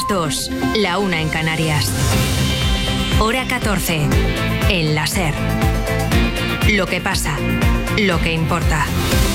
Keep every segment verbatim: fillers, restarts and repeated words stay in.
las dos, la una en Canarias. Hora catorce, en la SER. Lo que pasa, lo que importa.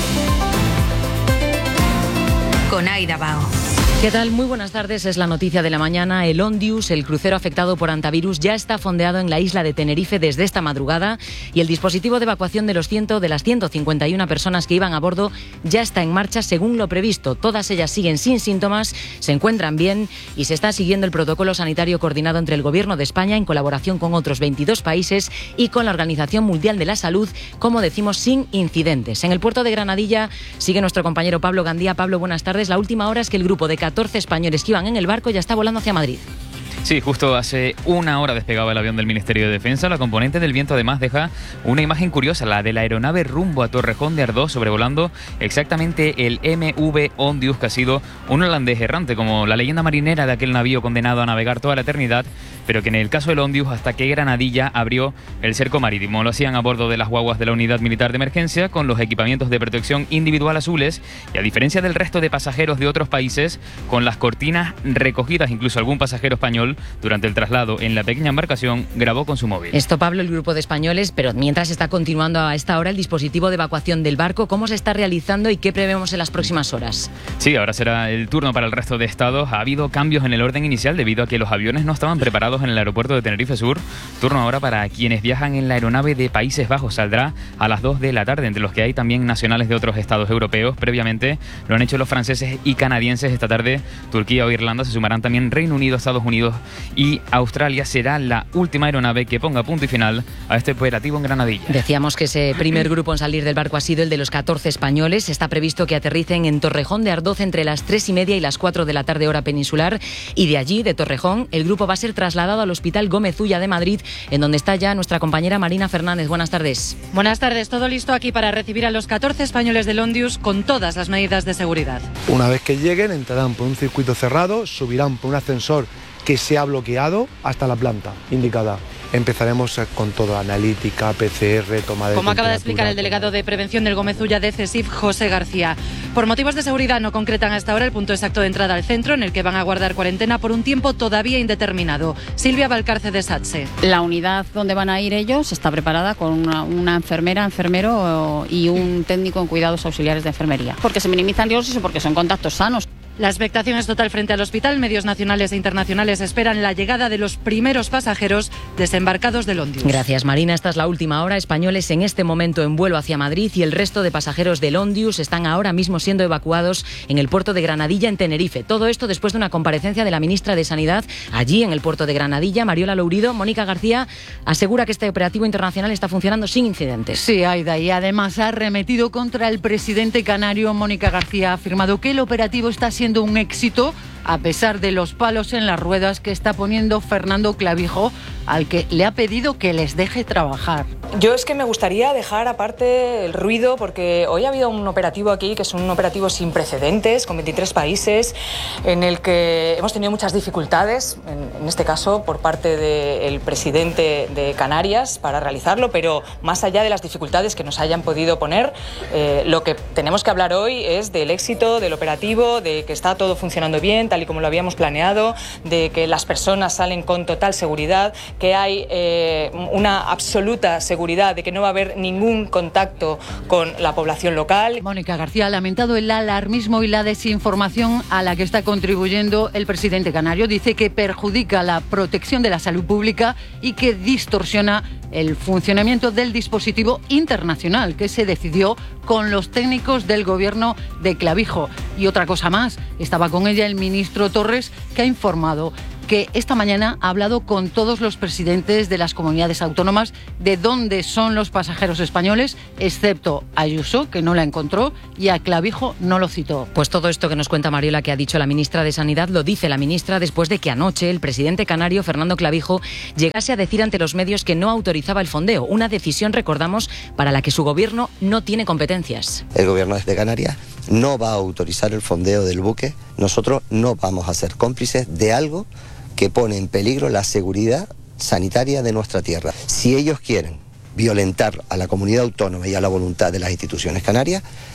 Con Aida Bao. ¿Qué tal? Muy buenas tardes. Es la noticia de la mañana. El Ondius, el crucero afectado por hantavirus, ya está fondeado en la isla de Tenerife desde esta madrugada y el dispositivo de evacuación de los ciento, de las ciento cincuenta y una personas que iban a bordo ya está en marcha según lo previsto. Todas ellas siguen sin síntomas, se encuentran bien y se está siguiendo el protocolo sanitario coordinado entre el Gobierno de España en colaboración con otros veintidós países y con la Organización Mundial de la Salud, como decimos, sin incidentes. En el puerto de Granadilla sigue nuestro compañero Pablo Gandía. Pablo, buenas tardes. La última hora es que el grupo de catorce españoles que iban en el barco ya está volando hacia Madrid. Sí, justo hace una hora despegaba el avión del Ministerio de Defensa. La componente del viento además deja una imagen curiosa, la de la aeronave rumbo a Torrejón de Ardoz, sobrevolando exactamente el M V Ondius, que ha sido un holandés errante, como la leyenda marinera de aquel navío condenado a navegar toda la eternidad, pero que en el caso del Ondius hasta que Granadilla abrió el cerco marítimo. Lo hacían a bordo de las guaguas de la Unidad Militar de Emergencia, con los equipamientos de protección individual azules, y a diferencia del resto de pasajeros de otros países, con las cortinas recogidas. Incluso algún pasajero español, durante el traslado en la pequeña embarcación, grabó con su móvil. Esto, Pablo, el grupo de españoles, pero mientras está continuando a esta hora el dispositivo de evacuación del barco, ¿cómo se está realizando y qué prevemos en las próximas horas? Sí, ahora será el turno para el resto de estados. Ha habido cambios en el orden inicial debido a que los aviones no estaban preparados en el aeropuerto de Tenerife Sur. Turno ahora para quienes viajan en la aeronave de Países Bajos. Saldrá a las dos de la tarde, entre los que hay también nacionales de otros estados europeos. Previamente lo han hecho los franceses y canadienses. Esta tarde Turquía o Irlanda, se sumarán también Reino Unido, Estados Unidos y Australia. Será la última aeronave que ponga punto y final a este operativo en Granadilla. Decíamos que ese primer grupo en salir del barco ha sido el de los catorce españoles. Está previsto que aterricen en Torrejón de Ardoz entre las tres y media y las cuatro de la tarde hora peninsular, y de allí, de Torrejón, el grupo va a ser trasladado al Hospital Gómez Ulla de Madrid, en donde está ya nuestra compañera Marina Fernández. Buenas tardes. Buenas tardes. Todo listo aquí para recibir a los catorce españoles del Ondius con todas las medidas de seguridad. Una vez que lleguen, entrarán por un circuito cerrado, subirán por un ascensor que se ha bloqueado hasta la planta indicada. Empezaremos con todo, analítica, P C R, toma de Como acaba de temperatura, explicar el delegado de prevención del Gómez Ulla de CESIF, José García. Por motivos de seguridad no concretan hasta ahora el punto exacto de entrada al centro, en el que van a guardar cuarentena por un tiempo todavía indeterminado. Silvia Valcarce de SATSE. La unidad donde van a ir ellos está preparada con una, una enfermera, enfermero y un técnico en cuidados auxiliares de enfermería. Porque se minimizan riesgos y porque son contactos sanos. La expectación es total frente al hospital. Medios nacionales e internacionales esperan la llegada de los primeros pasajeros desembarcados del Ondius. Gracias, Marina. Esta es la última hora. Españoles en este momento en vuelo hacia Madrid y el resto de pasajeros del Ondius están ahora mismo siendo evacuados en el puerto de Granadilla, en Tenerife. Todo esto después de una comparecencia de la ministra de Sanidad allí en el puerto de Granadilla, Mariola Lourido. Mónica García asegura que este operativo internacional está funcionando sin incidentes. Sí, Aida, y además ha arremetido contra el presidente canario. Mónica García ha afirmado que el operativo está siendo siendo un éxito a pesar de los palos en las ruedas que está poniendo Fernando Clavijo, al que le ha pedido que les deje trabajar. Yo es que me gustaría dejar aparte el ruido, porque hoy ha habido un operativo aquí que es un operativo sin precedentes, con veintitrés países, en el que hemos tenido muchas dificultades, en, en este caso por parte del presidente de Canarias, para realizarlo, pero más allá de las dificultades que nos hayan podido poner, eh, lo que tenemos que hablar hoy es del éxito del operativo, de que está todo funcionando bien, tal y como lo habíamos planeado, de que las personas salen con total seguridad, que hay eh, una absoluta seguridad de que no va a haber ningún contacto con la población local. Mónica García ha lamentado el alarmismo y la desinformación a la que está contribuyendo el presidente canario. Dice que perjudica la protección de la salud pública y que distorsiona el funcionamiento del dispositivo internacional que se decidió con los técnicos del gobierno de Clavijo. Y otra cosa más, estaba con ella el ministro Torres, que ha informado que esta mañana ha hablado con todos los presidentes de las comunidades autónomas de dónde son los pasajeros españoles, excepto a Ayuso, que no la encontró, y a Clavijo no lo citó. Pues todo esto que nos cuenta Mariola, que ha dicho la ministra de Sanidad, lo dice la ministra después de que anoche el presidente canario, Fernando Clavijo, llegase a decir ante los medios que no autorizaba el fondeo. Una decisión, recordamos, para la que su gobierno no tiene competencias. El gobierno de Canarias no va a autorizar el fondeo del buque. Nosotros no vamos a ser cómplices de algo que pone en peligro la seguridad sanitaria de nuestra tierra. Si ellos quieren violentar a la comunidad autónoma y a la voluntad de las instituciones canarias,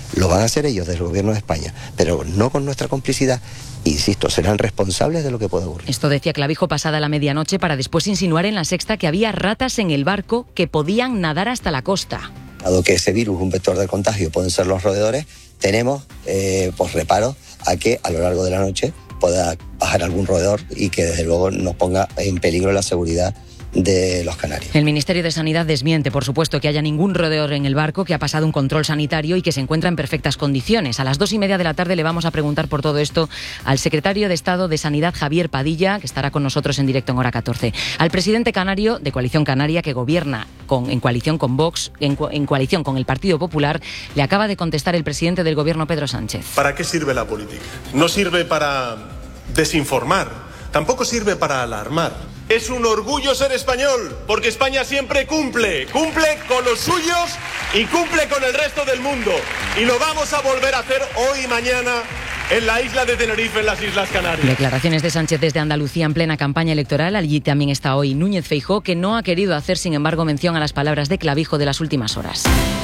Lo van a hacer ellos desde el gobierno de España, pero no con nuestra complicidad. Insisto, serán responsables de lo que pueda ocurrir. Esto decía Clavijo pasada la medianoche para después insinuar en La Sexta que había ratas en el barco que podían nadar hasta la costa. Dado que ese virus, un vector de contagio, pueden ser los roedores, tenemos eh, pues reparos a que a lo largo de la noche pueda bajar algún roedor y que desde luego nos ponga en peligro la seguridad de los canarios. El Ministerio de Sanidad desmiente, por supuesto, que haya ningún roedor en el barco, que ha pasado un control sanitario y que se encuentra en perfectas condiciones. A las dos y media de la tarde le vamos a preguntar por todo esto al secretario de Estado de Sanidad, Javier Padilla, que estará con nosotros en directo en Hora catorce. Al presidente canario de Coalición Canaria, que gobierna con, en coalición con Vox, en, en coalición con el Partido Popular, le acaba de contestar el presidente del Gobierno, Pedro Sánchez. ¿Para qué sirve la política? No sirve para desinformar, tampoco sirve para alarmar. Es un orgullo ser español, porque España siempre cumple, cumple con los suyos y cumple con el resto del mundo. Y lo vamos a volver a hacer hoy y mañana en la isla de Tenerife, en las Islas Canarias. Declaraciones de Sánchez desde Andalucía en plena campaña electoral. Allí también está hoy Núñez Feijóo, que no ha querido hacer, sin embargo, mención a las palabras de Clavijo de las últimas horas.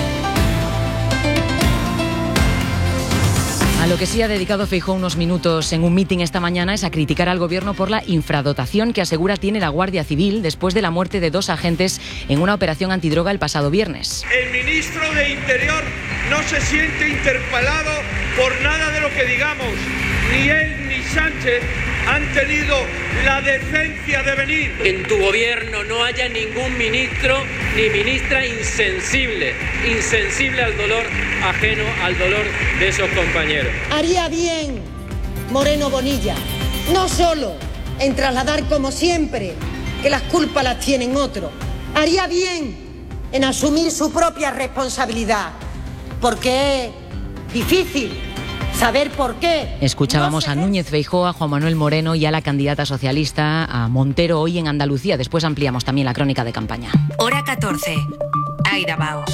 A lo que sí ha dedicado Feijóo unos minutos en un mitin esta mañana es a criticar al Gobierno por la infradotación que asegura tiene la Guardia Civil después de la muerte de dos agentes en una operación antidroga el pasado viernes. El ministro de Interior no se siente interpelado por nada de lo que digamos. Ni él ni Sánchez han tenido la decencia de venir. En tu gobierno no haya ningún ministro ni ministra insensible, insensible al dolor ajeno, al dolor de esos compañeros. Haría bien Moreno Bonilla, no solo en trasladar como siempre que las culpas las tienen otros, haría bien en asumir su propia responsabilidad, porque es difícil saber por qué. Escuchábamos a Núñez Feijóo, a Juan Manuel Moreno y a la candidata socialista, a Montero, hoy en Andalucía. Después ampliamos también la crónica de campaña. Hora catorce. Aida Bao.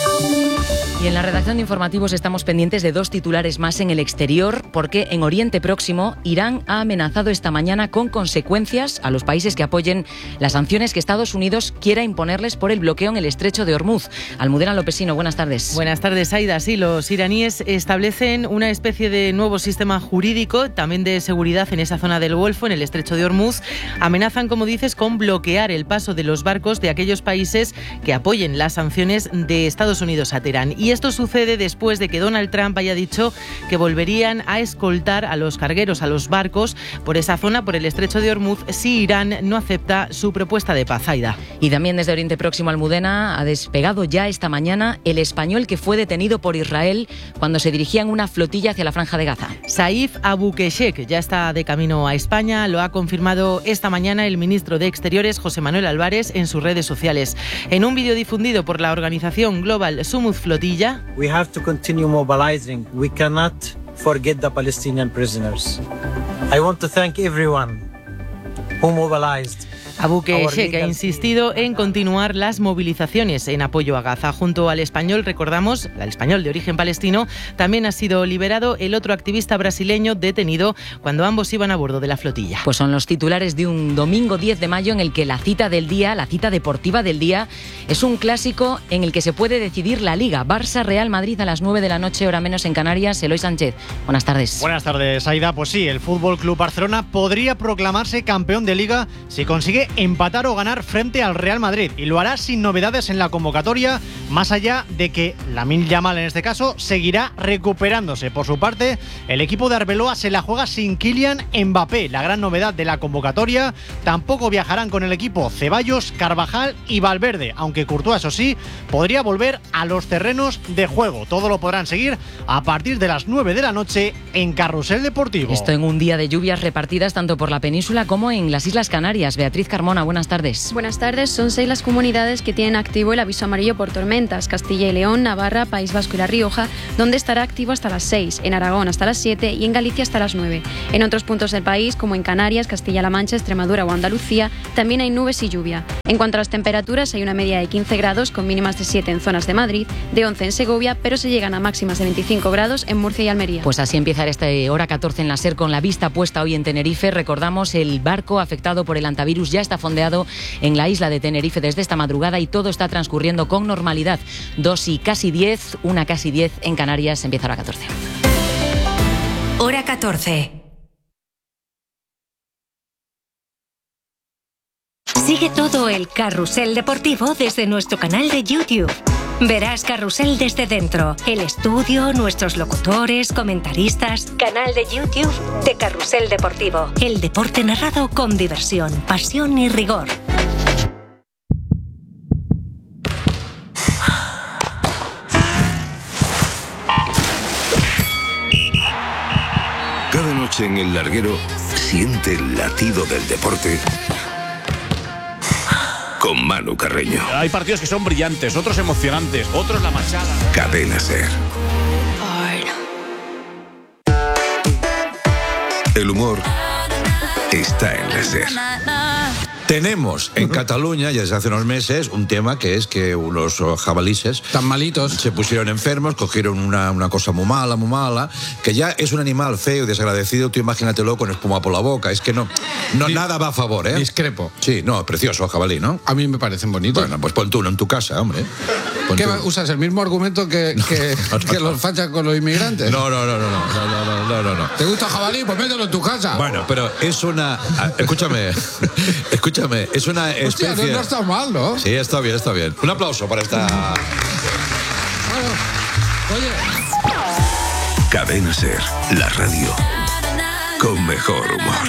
Y en la redacción de informativos estamos pendientes de dos titulares más en el exterior, porque en Oriente Próximo Irán ha amenazado esta mañana con consecuencias a los países que apoyen las sanciones que Estados Unidos quiera imponerles por el bloqueo en el estrecho de Hormuz. Almudena Lopesino, buenas tardes. Buenas tardes, Aida. Sí, los iraníes establecen una especie de nuevo sistema jurídico, también de seguridad en esa zona del Golfo, en el estrecho de Hormuz. Amenazan, como dices, con bloquear el paso de los barcos de aquellos países que apoyen las sanciones de Estados Unidos a Teherán. Y esto sucede después de que Donald Trump haya dicho que volverían a escoltar a los cargueros, a los barcos, por esa zona, por el estrecho de Hormuz, si Irán no acepta su propuesta de paz. Aida. Y también desde Oriente Próximo, Almudena, ha despegado ya esta mañana el español que fue detenido por Israel cuando se dirigía en una flotilla hacia la Franja de Gaza. Saif Abukeshek ya está de camino a España, lo ha confirmado esta mañana el ministro de Exteriores, José Manuel Álvarez, en sus redes sociales. En un vídeo difundido por la organización Global Sumud Flotilla, We have to continue mobilizing. We cannot forget the Palestinian prisoners. I want to thank everyone who mobilized. Abukeshek ha insistido en continuar las movilizaciones en apoyo a Gaza. Junto al español, recordamos, al español de origen palestino, también ha sido liberado el otro activista brasileño detenido cuando ambos iban a bordo de la flotilla. Pues son los titulares de un domingo diez de mayo en el que la cita del día, la cita deportiva del día, es un clásico en el que se puede decidir la Liga. Barça-Real Madrid a las nueve de la noche, hora menos en Canarias. Eloy Sánchez, buenas tardes. Buenas tardes, Aida. Pues sí, el Fútbol Club Barcelona podría proclamarse campeón de Liga si consigue empatar o ganar frente al Real Madrid, y lo hará sin novedades en la convocatoria, más allá de que Lamine Yamal, en este caso, seguirá recuperándose. Por su parte, el equipo de Arbeloa se la juega sin Kylian Mbappé, la gran novedad de la convocatoria. Tampoco viajarán con el equipo Ceballos, Carvajal y Valverde, aunque Courtois, eso sí, podría volver a los terrenos de juego. Todo lo podrán seguir a partir de las nueve de la noche en Carrusel Deportivo. Esto en un día de lluvias repartidas tanto por la península como en las Islas Canarias. Beatriz Carmona, buenas tardes. Buenas tardes. Son seis las comunidades que tienen activo el aviso amarillo por tormentas: Castilla y León, Navarra, País Vasco y La Rioja, donde estará activo hasta las seis, en Aragón hasta las siete y en Galicia hasta las nueve. En otros puntos del país, como en Canarias, Castilla-La Mancha, Extremadura o Andalucía, también hay nubes y lluvia. En cuanto a las temperaturas, hay una media de quince grados, con mínimas de siete en zonas de Madrid, de once en Segovia, pero se llegan a máximas de veinticinco grados en Murcia y Almería. Pues así empieza esta hora catorce en la SER, con la vista puesta hoy en Tenerife. Recordamos, el barco afectado por el hantavirus ya ya está fondeado en la isla de Tenerife desde esta madrugada y todo está transcurriendo con normalidad. Dos y casi diez, una casi diez en Canarias, empieza hora catorce. Hora catorce. Sigue todo el carrusel deportivo desde nuestro canal de YouTube. Verás Carrusel desde dentro, el estudio, nuestros locutores, comentaristas. Canal de YouTube de Carrusel Deportivo. El deporte narrado con diversión, pasión y rigor. Cada noche en el larguero siente el latido del deporte con Manu Carreño. Hay partidos que son brillantes, otros emocionantes, otros la machada. Cadena Ser. El humor está en la Ser. Tenemos en Cataluña, ya desde hace unos meses, un tema que es que unos jabalíes tan malitos se pusieron enfermos, cogieron una, una cosa muy mala, muy mala, que ya es un animal feo y desagradecido, tú imagínatelo con espuma por la boca, es que no, no Dis, nada va a favor, ¿eh? Discrepo. Sí, no, precioso jabalí, ¿no? A mí me parecen bonitos. Bueno, pues pon tú uno en tu casa, hombre. Pon ¿Qué tú. usas el mismo argumento que, no, que, no, no, que no. los fachas con los inmigrantes? No, no, no, no, no, no, no, no, no, no. ¿Te gusta jabalí? Pues mételo en tu casa. Bueno, pero es una... Escúchame, escúchame, es una especie... Hostia, no, no está mal, ¿no? Sí, está bien, está bien. Un aplauso para esta... Bueno, oye... Cadena Ser, la radio con mejor humor.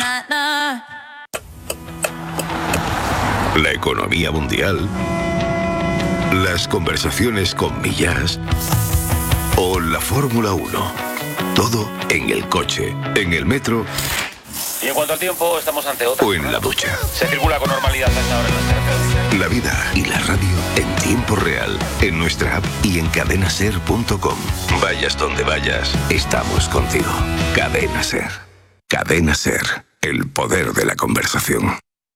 La economía mundial, las conversaciones con Millás o la Fórmula uno. Todo en el coche, en el metro. Y en cuanto al tiempo, estamos ante otra. O en la ducha. Se circula con normalidad hasta ahora en las carreteras. La vida y la radio en tiempo real, en nuestra app y en cadena ser punto com. Vayas donde vayas, estamos contigo. Cadena Ser. Cadena Ser. El poder de la conversación.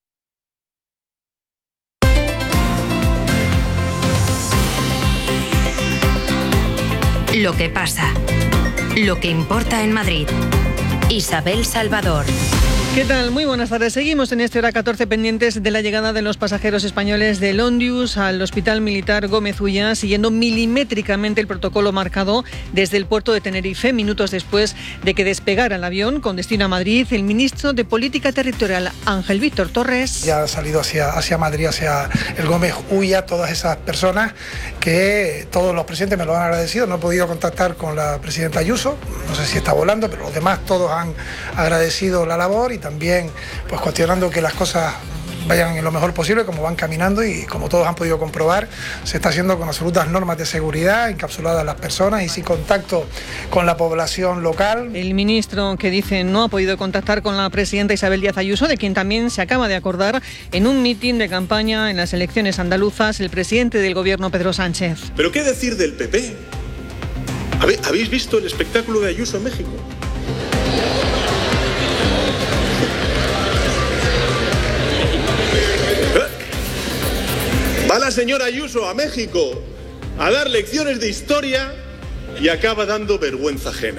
Lo que pasa. Lo que importa en Madrid. Isabel Salvador. ¿Qué tal? Muy buenas tardes. Seguimos en este hora catorce pendientes de la llegada de los pasajeros españoles del Ondius al Hospital Militar Gómez Ulla, siguiendo milimétricamente el protocolo marcado desde el puerto de Tenerife, minutos después de que despegara el avión con destino a Madrid. El ministro de Política Territorial, Ángel Víctor Torres. Ya ha salido hacia, hacia Madrid, hacia el Gómez Ulla, todas esas personas que todos los presidentes me lo han agradecido. No he podido contactar con la presidenta Ayuso, no sé si está volando, pero los demás todos han agradecido la labor y también pues cuestionando que las cosas vayan en lo mejor posible, como van caminando, y como todos han podido comprobar, se está haciendo con absolutas normas de seguridad, encapsuladas las personas y sin contacto con la población local. El ministro, que dice no ha podido contactar con la presidenta Isabel Díaz Ayuso, de quien también se acaba de acordar en un mitin de campaña en las elecciones andaluzas el presidente del gobierno, Pedro Sánchez. ¿Pero qué decir del P P? ¿Habéis visto el espectáculo de Ayuso en México? Va la señora Ayuso a México a dar lecciones de historia y acaba dando vergüenza ajena.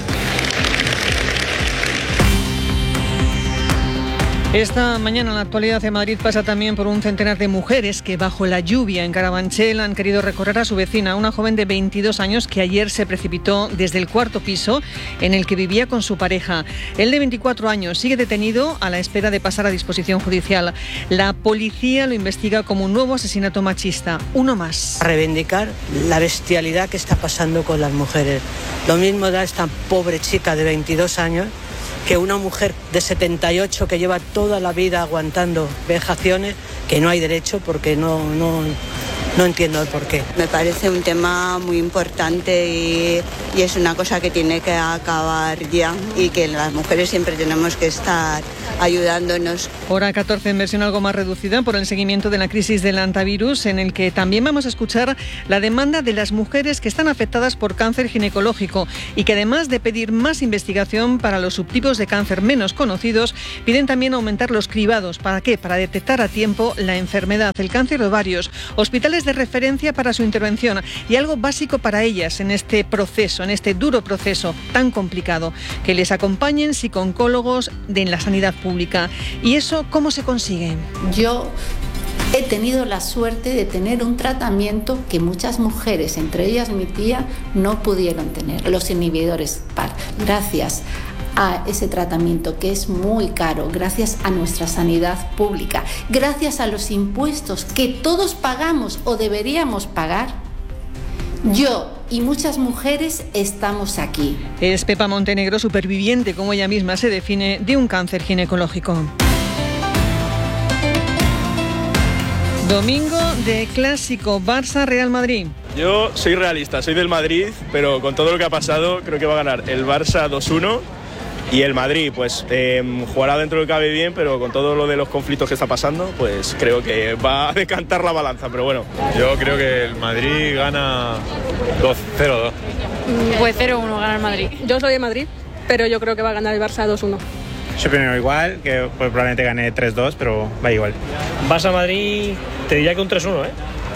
Esta mañana la actualidad de Madrid pasa también por un centenar de mujeres que bajo la lluvia en Carabanchel han querido recorrer a su vecina, una joven de veintidós años que ayer se precipitó desde el cuarto piso en el que vivía con su pareja. Él, de veinticuatro años, sigue detenido a la espera de pasar a disposición judicial. La policía lo investiga como un nuevo asesinato machista, uno más. A reivindicar la bestialidad que está pasando con las mujeres. Lo mismo da esta pobre chica de veintidós años que una mujer de setenta y ocho que lleva toda la vida aguantando vejaciones, que no hay derecho porque no, no, no entiendo el porqué. Me parece un tema muy importante y, y es una cosa que tiene que acabar ya, y que las mujeres siempre tenemos que estar ayudándonos. Hora catorce en versión algo más reducida por el seguimiento de la crisis del hantavirus, en el que también vamos a escuchar la demanda de las mujeres que están afectadas por cáncer ginecológico y que, además de pedir más investigación para los subtipos de cáncer menos conocidos, piden también aumentar los cribados. ¿Para qué? Para detectar a tiempo la enfermedad. El cáncer de ovarios. Hospitales mujeres de referencia para su intervención y algo básico para ellas en este proceso, en este duro proceso tan complicado, que les acompañen psicooncólogos de en la sanidad pública. ¿Y eso cómo se consigue? Yo he tenido la suerte de tener un tratamiento que muchas mujeres, entre ellas mi tía, no pudieron tener, los inhibidores P A R. Gracias a ese tratamiento que es muy caro, gracias a nuestra sanidad pública, gracias a los impuestos que todos pagamos o deberíamos pagar, yo y muchas mujeres estamos aquí. Es Pepa Montenegro, superviviente, como ella misma se define, de un cáncer ginecológico. Domingo de clásico, Barça-Real Madrid. Yo soy realista, soy del Madrid, pero con todo lo que ha pasado creo que va a ganar el Barça dos uno y el Madrid pues eh, jugará dentro de lo que cabe bien, pero con todo lo de los conflictos que está pasando pues creo que va a decantar la balanza, pero bueno. Yo creo que el Madrid gana dos cero dos. Pues cero uno gana el Madrid. Yo soy de Madrid, pero yo creo que va a ganar el Barça dos uno. Yo opino igual, que pues, probablemente gane tres dos, pero va igual. Barça-Madrid, te diría que un tres uno, ¿eh?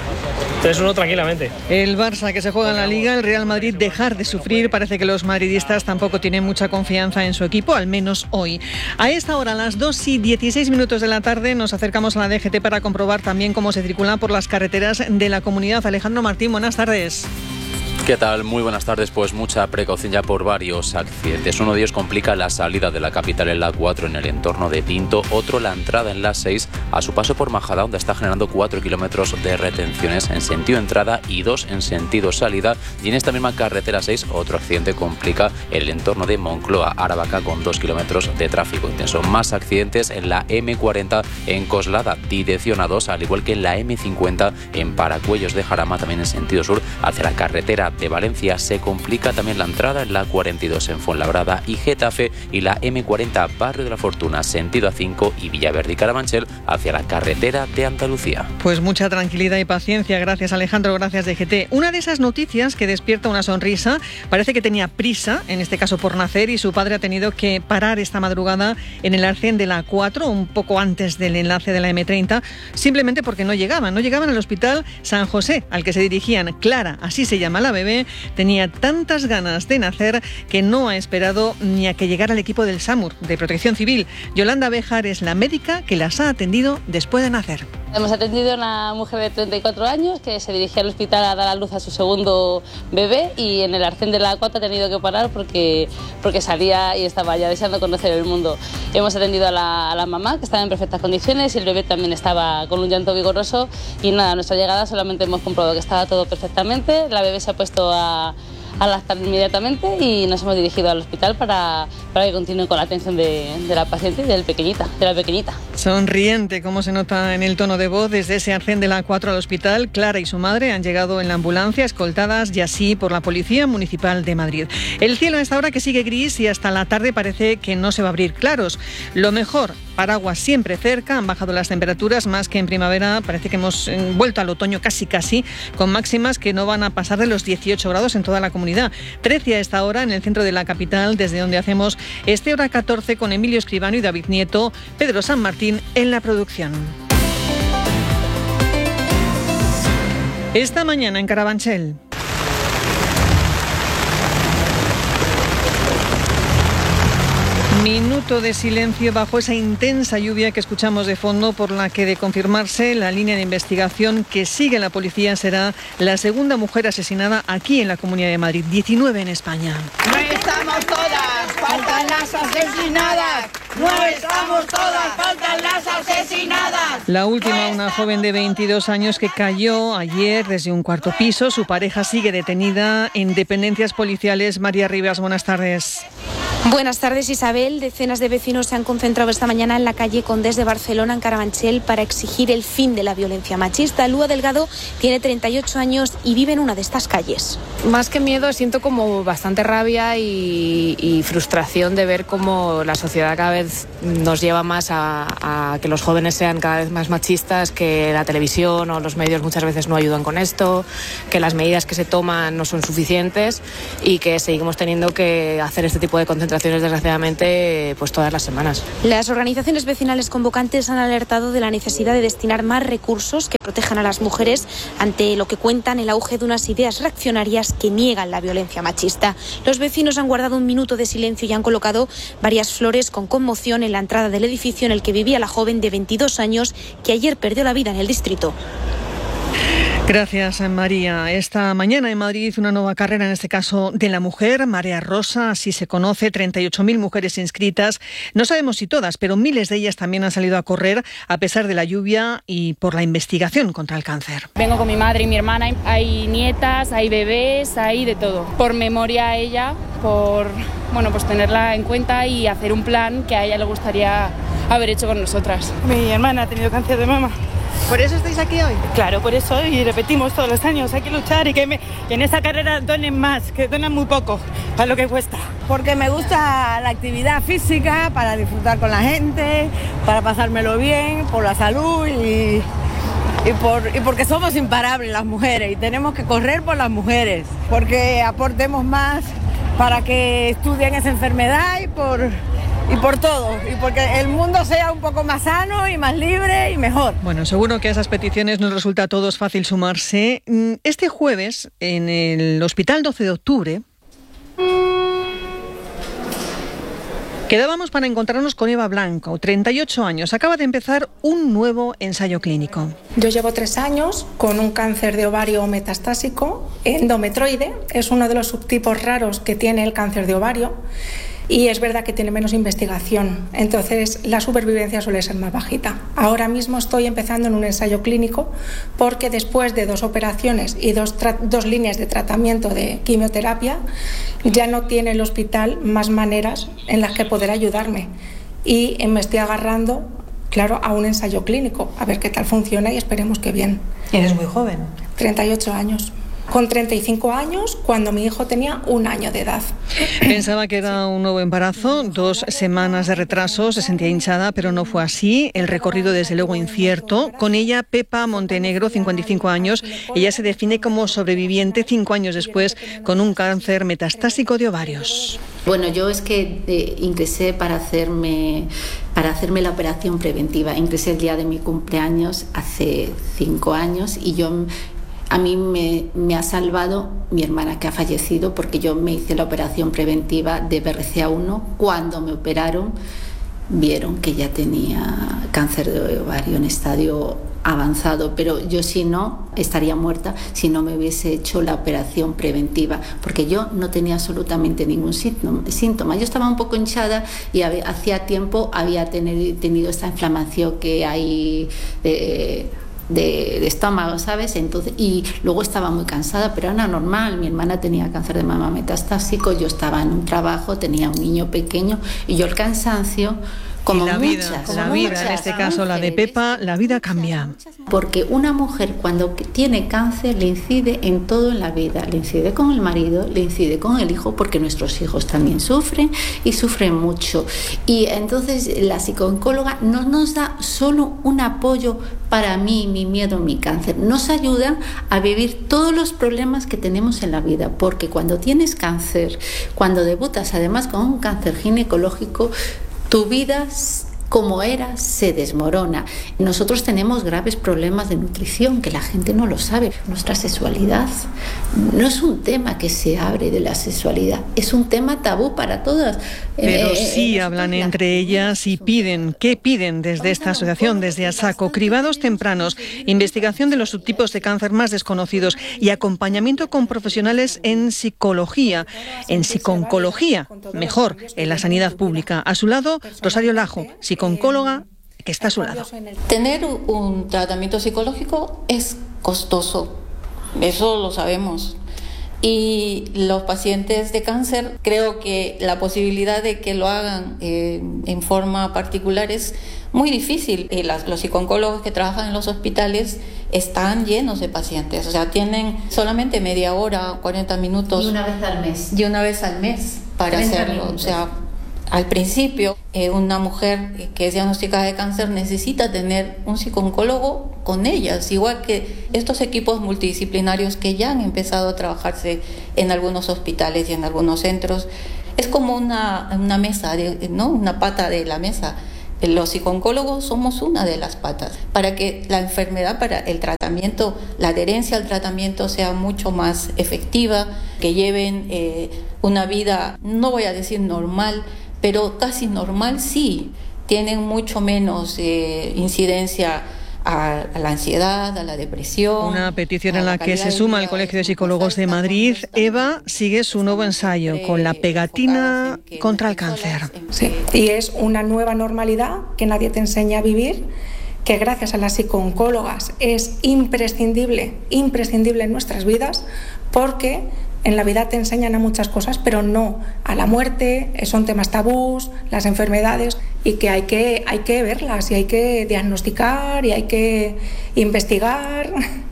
tres uno tranquilamente. El Barça que se juega en la Liga, el Real Madrid dejar de sufrir. Parece que los madridistas tampoco tienen mucha confianza en su equipo, al menos hoy. A esta hora, a las dos y dieciséis minutos de la tarde, nos acercamos a la D G T para comprobar también cómo se circula por las carreteras de la comunidad. Alejandro Martín, buenas tardes. ¿Qué tal? Muy buenas tardes. Pues mucha precaución ya por varios accidentes. Uno de ellos complica la salida de la capital en la cuatro en el entorno de Pinto. Otro la entrada en la seis a su paso por Majada, donde está generando cuatro kilómetros de retenciones en sentido entrada y dos en sentido salida. Y en esta misma carretera seis, otro accidente complica el entorno de Moncloa, Aravaca, con dos kilómetros de tráfico intenso. Más accidentes en la eme cuarenta en Coslada, dirección a dos, al igual que en la eme cincuenta en Paracuellos de Jarama, también en sentido sur, hacia la carretera de Valencia. Se complica también la entrada en la cuarenta y dos en Fuenlabrada y Getafe, y la eme cuarenta Barrio de la Fortuna, sentido a cinco, y Villaverde y Carabanchel hacia la carretera de Andalucía. Pues mucha tranquilidad y paciencia. Gracias, Alejandro, gracias, D G T. Una de esas noticias que despierta una sonrisa. Parece que tenía prisa, en este caso por nacer, y su padre ha tenido que parar esta madrugada en el arcén de la cuatro, un poco antes del enlace de la eme treinta, simplemente porque no llegaban, no llegaban al hospital San José, al que se dirigían. Clara, así se llama la bebé, tenía tantas ganas de nacer que no ha esperado ni a que llegara el equipo del SAMUR, de Protección Civil. Yolanda Béjar es la médica que las ha atendido después de nacer. Hemos atendido a una mujer de treinta y cuatro años que se dirigía al hospital a dar a luz a su segundo bebé, y en el arcén de la cuatro ha tenido que parar porque, porque salía y estaba ya deseando conocer el mundo. Hemos atendido a la, a la mamá, que estaba en perfectas condiciones, y el bebé también estaba con un llanto vigoroso, y nada, a nuestra llegada solamente hemos comprobado que estaba todo perfectamente. La bebé se ha puesto a a lactar inmediatamente y nos hemos dirigido al hospital para, para que continúe con la atención de, de la paciente y del pequeñita, de la pequeñita. Sonriente, como se nota en el tono de voz, desde ese arcén de la cuatro al hospital. Clara y su madre han llegado en la ambulancia, escoltadas y así por la Policía Municipal de Madrid. El cielo a esta hora que sigue gris y hasta la tarde parece que no se va a abrir claros. Lo mejor, paraguas siempre cerca, han bajado las temperaturas más que en primavera, parece que hemos vuelto al otoño casi casi, con máximas que no van a pasar de los dieciocho grados en toda la comunidad. trece a esta hora en el centro de la capital, desde donde hacemos este Hora catorce con Emilio Escribano y David Nieto, Pedro San Martín en la producción. Esta mañana en Carabanchel. Minuto de silencio bajo esa intensa lluvia que escuchamos de fondo, por la que, de confirmarse la línea de investigación que sigue la policía, será la segunda mujer asesinada aquí en la Comunidad de Madrid, diecinueve en España. No estamos todas, faltan las asesinadas. No estamos todas, faltan las asesinadas. La última, una joven de veintidós años que cayó ayer desde un cuarto piso. Su pareja sigue detenida en dependencias policiales. María Rivas, buenas tardes. Buenas tardes, Isabel. Decenas de vecinos se han concentrado esta mañana en la calle Condés de Barcelona, en Carabanchel, para exigir el fin de la violencia machista. Lua Delgado tiene treinta y ocho años y vive en una de estas calles. Más que miedo, siento como bastante rabia y, y frustración de ver cómo la sociedad cada vez nos lleva más a, a que los jóvenes sean cada vez más machistas, que la televisión o los medios muchas veces no ayudan con esto, que las medidas que se toman no son suficientes y que seguimos teniendo que hacer este tipo de concentraciones filtraciones, desgraciadamente, pues todas las semanas. Las organizaciones vecinales convocantes han alertado de la necesidad de destinar más recursos que protejan a las mujeres ante lo que cuentan el auge de unas ideas reaccionarias que niegan la violencia machista. Los vecinos han guardado un minuto de silencio y han colocado varias flores con conmoción en la entrada del edificio en el que vivía la joven de veintidós años que ayer perdió la vida en el distrito. Gracias, María. Esta mañana en Madrid una nueva carrera, en este caso de la mujer, Marea Rosa, así se conoce, treinta y ocho mil mujeres inscritas. No sabemos si todas, pero miles de ellas también han salido a correr a pesar de la lluvia y por la investigación contra el cáncer. Vengo con mi madre y mi hermana, hay nietas, hay bebés, hay de todo. Por memoria a ella, por bueno, pues tenerla en cuenta y hacer un plan que a ella le gustaría haber hecho con nosotras. Mi hermana ha tenido cáncer de mama. ¿Por eso estáis aquí hoy? Claro, por eso, y repetimos todos los años, hay que luchar y que, me, que en esa carrera donen más, que donen muy poco, para lo que cuesta. Porque me gusta la actividad física, para disfrutar con la gente, para pasármelo bien, por la salud y, y, por, y porque somos imparables las mujeres y tenemos que correr por las mujeres, porque aportemos más para que estudien esa enfermedad y por... y por todo, y porque el mundo sea un poco más sano y más libre y mejor. Bueno, seguro que a esas peticiones nos resulta a todos fácil sumarse. Este jueves, en el Hospital doce de octubre, quedábamos para encontrarnos con Eva Blanco, treinta y ocho años. Acaba de empezar un nuevo ensayo clínico. Yo llevo tres años con un cáncer de ovario metastásico, endometroide. Es uno de los subtipos raros que tiene el cáncer de ovario. Y es verdad que tiene menos investigación, entonces la supervivencia suele ser más bajita. Ahora mismo estoy empezando en un ensayo clínico porque después de dos operaciones y dos, dos líneas de tratamiento de quimioterapia ya no tiene el hospital más maneras en las que poder ayudarme y me estoy agarrando, claro, a un ensayo clínico, a ver qué tal funciona y esperemos que bien. ¿Eres muy joven? treinta y ocho años. Con treinta y cinco años, cuando mi hijo tenía un año de edad. Pensaba que era un nuevo embarazo, dos semanas de retraso, se sentía hinchada, pero no fue así. El recorrido, desde luego, incierto. Con ella, Pepa Montenegro, cincuenta y cinco años. Ella se define como sobreviviente cinco años después con un cáncer metastásico de ovarios. Bueno, yo es que eh, ingresé para hacerme, para hacerme la operación preventiva. Ingresé el día de mi cumpleaños hace cinco años y yo... A mí me, me ha salvado mi hermana, que ha fallecido, porque yo me hice la operación preventiva de B R C A uno. Cuando me operaron, vieron que ya tenía cáncer de ovario en estadio avanzado, pero yo si no, estaría muerta si no me hubiese hecho la operación preventiva, porque yo no tenía absolutamente ningún síntoma. Yo estaba un poco hinchada y había, hacía tiempo había tener, tenido esta inflamación que hay... Eh, De, de estómago, ¿sabes? Entonces, y luego estaba muy cansada, pero era normal. Mi hermana tenía cáncer de mama metastásico, yo estaba en un trabajo, tenía un niño pequeño y yo el cansancio, como y la muchas, vida, como la vida, muchas, en este caso la de Pepa, la vida cambia. Porque una mujer cuando tiene cáncer le incide en todo en la vida, le incide con el marido, le incide con el hijo, porque nuestros hijos también sufren y sufren mucho. Y entonces la psicooncóloga no nos da solo un apoyo para mí, mi miedo, mi cáncer, nos ayuda a vivir todos los problemas que tenemos en la vida, porque cuando tienes cáncer, cuando debutas además con un cáncer ginecológico, tu vida como era se desmorona. Nosotros tenemos graves problemas de nutrición que la gente no lo sabe. Nuestra sexualidad no es un tema que se abre de la sexualidad, es un tema tabú para todas. Pero eh, sí eh, hablan entre ellas y piden, ¿qué piden desde esta asociación, desde ASACO? Cribados tempranos, investigación de los subtipos de cáncer más desconocidos y acompañamiento con profesionales en psicología, en psiconcología, mejor, en la sanidad pública. A su lado, Rosario Lajo, psicooncóloga, que está a su lado. Tener un tratamiento psicológico es costoso, eso lo sabemos. Y los pacientes de cáncer, creo que la posibilidad de que lo hagan eh, en forma particular es muy difícil. Y las, los psicooncólogos que trabajan en los hospitales están llenos de pacientes, o sea, tienen solamente media hora, cuarenta minutos. Y una vez al mes. Y una vez al mes para hacerlo, minutos. O sea... Al principio, eh, una mujer que es diagnosticada de cáncer necesita tener un psicooncólogo con ellas, igual que estos equipos multidisciplinarios que ya han empezado a trabajarse en algunos hospitales y en algunos centros. Es como una, una mesa, de, ¿no? Una pata de la mesa. Los psicooncólogos somos una de las patas para que la enfermedad, para el tratamiento, la adherencia al tratamiento sea mucho más efectiva, que lleven eh, una vida, no voy a decir normal, pero casi normal sí. Tienen mucho menos eh, incidencia a, a la ansiedad, a la depresión. Una petición en la que se suma el Colegio de Psicólogos de Madrid. Eva sigue su nuevo ensayo con la pegatina contra el cáncer. Sí, y es una nueva normalidad que nadie te enseña a vivir, que gracias a las psicooncólogas es imprescindible, imprescindible en nuestras vidas, porque en la vida te enseñan a muchas cosas, pero no a la muerte, son temas tabús, las enfermedades, y que hay que, hay que verlas, y hay que diagnosticar, y hay que investigar.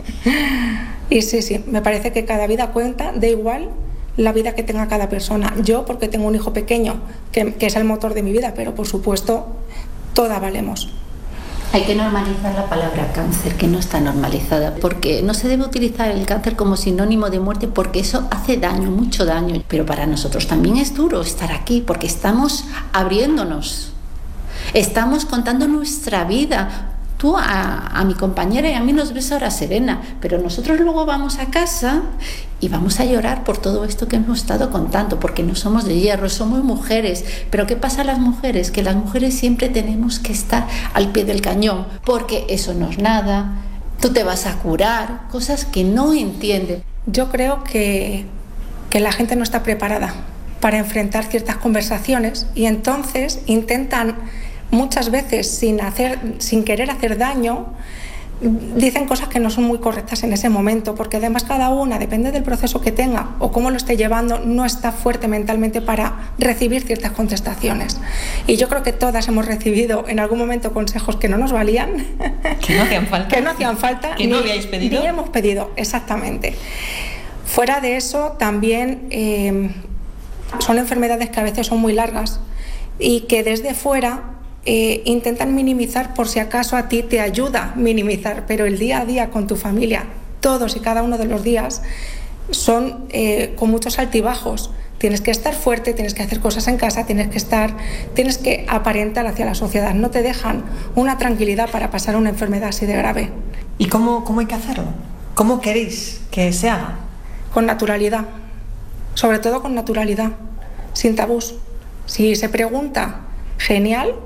Y sí, sí, me parece que cada vida cuenta, da igual la vida que tenga cada persona. Yo, porque tengo un hijo pequeño, que, que es el motor de mi vida, pero por supuesto, todas valemos. Hay que normalizar la palabra cáncer, que no está normalizada, porque no se debe utilizar el cáncer como sinónimo de muerte, porque eso hace daño, mucho daño. Pero para nosotros también es duro estar aquí, porque estamos abriéndonos, estamos contando nuestra vida. Tú a, a mi compañera y a mí nos ves ahora serena, pero nosotros luego vamos a casa y vamos a llorar por todo esto que hemos estado contando, porque no somos de hierro, somos mujeres. Pero ¿qué pasa a las mujeres? Que las mujeres siempre tenemos que estar al pie del cañón, porque eso no es nada, tú te vas a curar, cosas que no entienden. Yo creo que, que la gente no está preparada para enfrentar ciertas conversaciones, y entonces intentan, muchas veces sin, hacer, sin querer hacer daño, dicen cosas que no son muy correctas en ese momento, porque además cada una, depende del proceso que tenga o cómo lo esté llevando, no está fuerte mentalmente para recibir ciertas contestaciones. Y yo creo que todas hemos recibido en algún momento consejos que no nos valían, que no hacían falta, que no hacían falta, que no habíais pedido, ni hemos pedido, exactamente. Fuera de eso, también eh, son enfermedades que a veces son muy largas y que desde fuera Eh, intentan minimizar, por si acaso a ti te ayuda minimizar, pero el día a día con tu familia, todos y cada uno de los días, son eh, con muchos altibajos. Tienes que estar fuerte, tienes que hacer cosas en casa, tienes que estar, tienes que aparentar hacia la sociedad. No te dejan una tranquilidad para pasar una enfermedad así de grave. ¿Y cómo, cómo hay que hacerlo? ¿Cómo queréis que se haga? Con naturalidad, sobre todo con naturalidad, sin tabús. Si se pregunta, genial,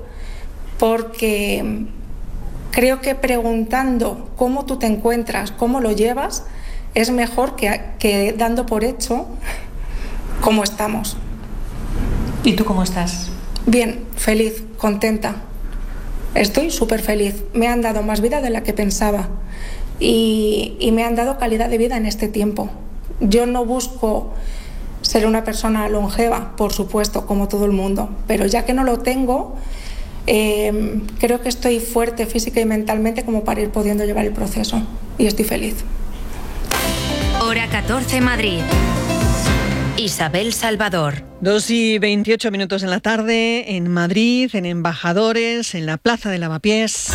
porque creo que preguntando cómo tú te encuentras, cómo lo llevas, es mejor que, que dando por hecho cómo estamos. ¿Y tú cómo estás? Bien, feliz, contenta. Estoy súper feliz. Me han dado más vida de la que pensaba y, y me han dado calidad de vida en este tiempo. Yo no busco ser una persona longeva, por supuesto, como todo el mundo, pero ya que no lo tengo, Eh, creo que estoy fuerte física y mentalmente como para ir pudiendo llevar el proceso, y estoy feliz. Hora catorce Madrid. Isabel Salvador. dos y veintiocho minutos en la tarde, en Madrid, en Embajadores, en la Plaza de Lavapiés.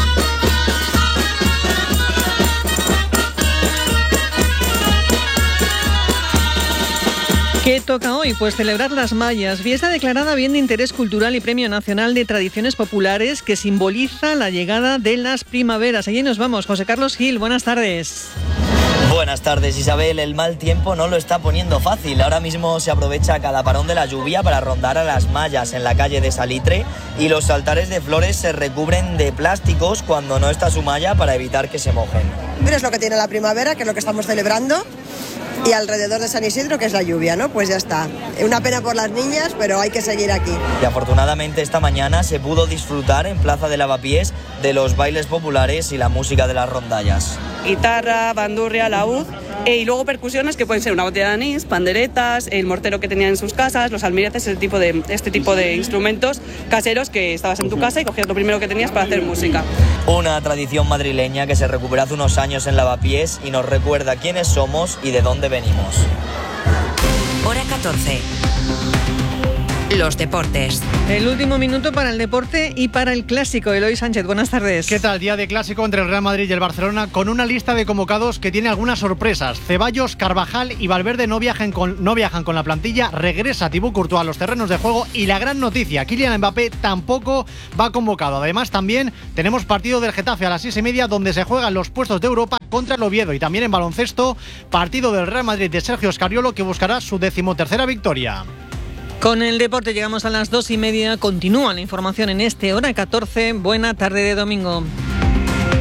¿Qué toca hoy? Pues celebrar las Mayas, fiesta declarada bien de interés cultural y Premio Nacional de Tradiciones Populares que simboliza la llegada de las primaveras. Allí nos vamos. José Carlos Gil, buenas tardes. Buenas tardes, Isabel. El mal tiempo no lo está poniendo fácil. Ahora mismo se aprovecha cada parón de la lluvia para rondar a las Mayas en la calle de Salitre y los altares de flores se recubren de plásticos cuando no está su malla para evitar que se mojen. Es lo que tiene la primavera, que es lo que estamos celebrando. Y alrededor de San Isidro, que es la lluvia, ¿no? Pues ya está. Una pena por las niñas, pero hay que seguir aquí. Y afortunadamente esta mañana se pudo disfrutar en Plaza de Lavapiés de los bailes populares y la música de las rondallas. Guitarra, bandurria, laúd e, y luego percusiones que pueden ser una botella de anís, panderetas, el mortero que tenían en sus casas, los almireces, este tipo de, este tipo de instrumentos caseros que estabas en tu casa y cogías lo primero que tenías para hacer música. Una tradición madrileña que se recuperó hace unos años en Lavapiés y nos recuerda quiénes somos y de dónde venimos. Hora catorce. los deportes. El último minuto para el deporte y para el clásico. Eloy Sánchez, buenas tardes. ¿Qué tal? Día de clásico entre el Real Madrid y el Barcelona, con una lista de convocados que tiene algunas sorpresas. Ceballos, Carvajal y Valverde no viajan con, no viajan con la plantilla. Regresa Thibaut Courtois a los terrenos de juego. Y la gran noticia, Kylian Mbappé tampoco va convocado. Además, también tenemos partido del Getafe a las seis y media, donde se juegan los puestos de Europa contra el Oviedo. Y también en baloncesto, partido del Real Madrid de Sergio Scariolo, que buscará su decimotercera victoria. Con el deporte llegamos a las dos y media. Continúa la información en este Hora catorce. Buena tarde de domingo.